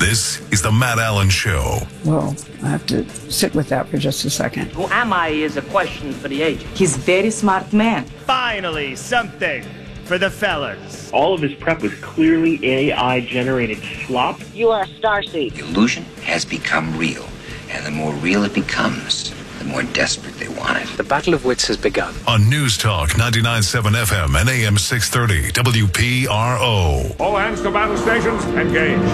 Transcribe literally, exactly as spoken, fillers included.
This is the Matt Allen Show. Well, I have to sit with that for just a second. Who am I is a question for the agent. He's a very smart man. Finally, something for the fellas. All of his prep was clearly A I-generated slop. You are Starseed. The illusion has become real, and the more real it becomes, the more desperate they want it. The battle of wits has begun. On News Talk ninety-nine point seven F M and A M six thirty W P R O. All hands to battle stations, engage.